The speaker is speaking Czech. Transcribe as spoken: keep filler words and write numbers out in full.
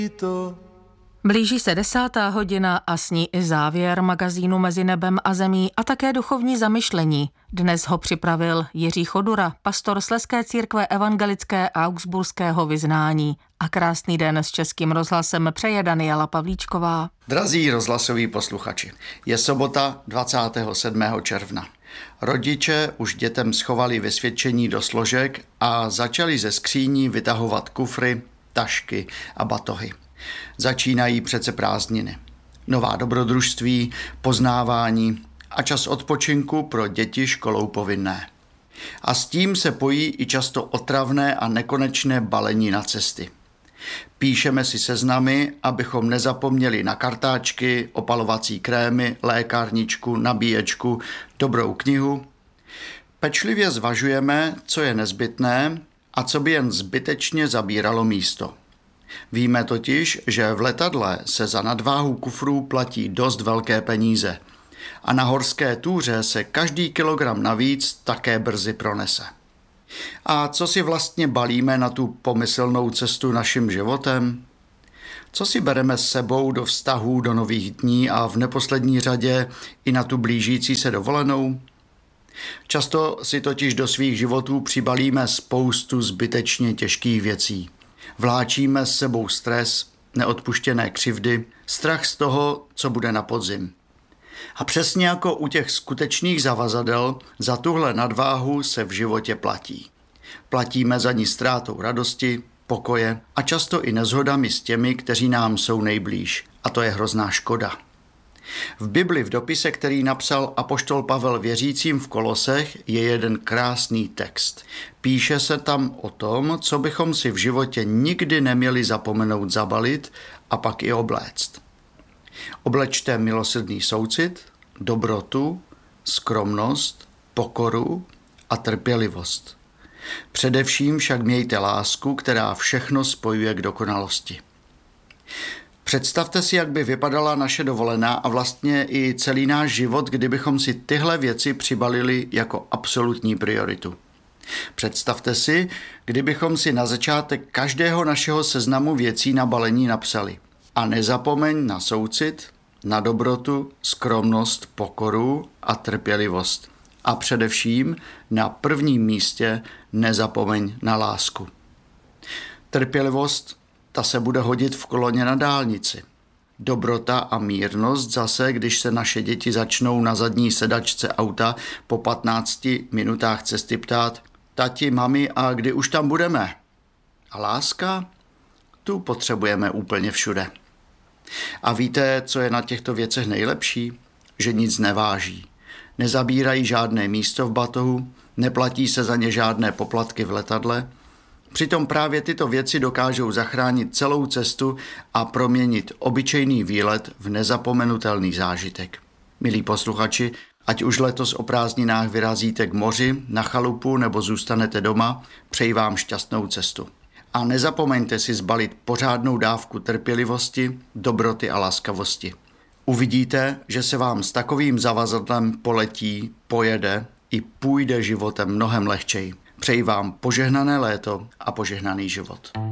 Blíží se desátá hodina a s ní i závěr magazínu Mezi nebem a zemí a také duchovní zamyšlení. Dnes ho připravil Jiří Chodura, pastor Slezské církve evangelické augsburského vyznání. A krásný den s Českým rozhlasem přeje Daniela Pavlíčková. Drazí rozhlasoví posluchači, je sobota dvacátého sedmého června. Rodiče už dětem schovali vysvědčení do složek a začali ze skříní vytahovat kufry, tašky a batohy. Začínají přece prázdniny. Nová dobrodružství, poznávání a čas odpočinku pro děti školou povinné. A s tím se pojí i často otravné a nekonečné balení na cesty. Píšeme si seznamy, abychom nezapomněli na kartáčky, opalovací krémy, lékárničku, nabíječku, dobrou knihu. Pečlivě zvažujeme, co je nezbytné a co by jen zbytečně zabíralo místo. Víme totiž, že v letadle se za nadváhu kufrů platí dost velké peníze a na horské túře se každý kilogram navíc také brzy pronese. A co si vlastně balíme na tu pomyslnou cestu naším životem? Co si bereme s sebou do vztahů, do nových dní a v neposlední řadě i na tu blížící se dovolenou? Často si totiž do svých životů přibalíme spoustu zbytečně těžkých věcí. Vláčíme s sebou stres, neodpuštěné křivdy, strach z toho, co bude na podzim. A přesně jako u těch skutečných zavazadel, za tuhle nadváhu se v životě platí. Platíme za ní ztrátou radosti, pokoje a často i neshodami s těmi, kteří nám jsou nejblíž. A to je hrozná škoda. V Bibli v dopise, který napsal apoštol Pavel věřícím v Kolosech, je jeden krásný text. Píše se tam o tom, co bychom si v životě nikdy neměli zapomenout zabalit a pak i obléct. Oblečte milosrdný soucit, dobrotu, skromnost, pokoru a trpělivost. Především však mějte lásku, která všechno spojuje k dokonalosti. Představte si, jak by vypadala naše dovolená a vlastně i celý náš život, kdybychom si tyhle věci přibalili jako absolutní prioritu. Představte si, kdybychom si na začátek každého našeho seznamu věcí na balení napsali: a nezapomeň na soucit, na dobrotu, skromnost, pokoru a trpělivost. A především na prvním místě nezapomeň na lásku. Trpělivost, ta se bude hodit v koloně na dálnici. Dobrota a mírnost zase, když se naše děti začnou na zadní sedačce auta po patnácti minutách cesty ptát: tati, mami, a kdy už tam budeme? A láska? Tu potřebujeme úplně všude. A víte, co je na těchto věcech nejlepší? Že nic neváží. Nezabírají žádné místo v batohu, neplatí se za ně žádné poplatky v letadle. Přitom právě tyto věci dokážou zachránit celou cestu a proměnit obyčejný výlet v nezapomenutelný zážitek. Milí posluchači, ať už letos o prázdninách vyrazíte k moři, na chalupu nebo zůstanete doma, přeji vám šťastnou cestu. A nezapomeňte si zbalit pořádnou dávku trpělivosti, dobroty a laskavosti. Uvidíte, že se vám s takovým zavazadlem poletí, pojede i půjde životem mnohem lehčej. Přeji vám požehnané léto a požehnaný život.